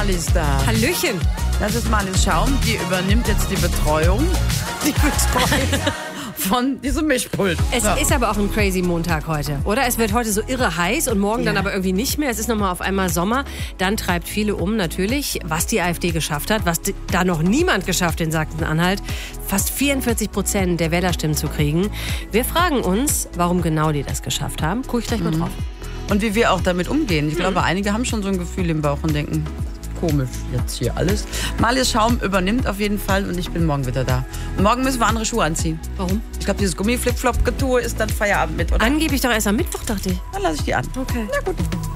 Marlies da. Hallöchen. Das ist Marlies Schaum, die übernimmt jetzt die Betreuung von diesem Mischpult. Es ist aber auch ein crazy Montag heute, oder? Es wird heute so irre heiß und morgen dann aber irgendwie nicht mehr. Es ist nochmal auf einmal Sommer. Dann treibt viele um natürlich, was die AfD geschafft hat, was da noch niemand geschafft in Sachsen-Anhalt, fast 44% der Wählerstimmen zu kriegen. Wir fragen uns, warum genau die das geschafft haben. Guck ich gleich mal drauf. Und wie wir auch damit umgehen. Ich glaube, einige haben schon so ein Gefühl im Bauch und denken, komisch jetzt hier alles. Marlies Schaum übernimmt auf jeden Fall und ich bin morgen wieder da. Und morgen müssen wir andere Schuhe anziehen. Warum? Ich glaube, dieses Gummiflip-Flop-Getue ist dann Feierabend mit, oder? Angeblich doch erst am Mittwoch, dachte ich. Dann lasse ich die an. Okay. Na gut.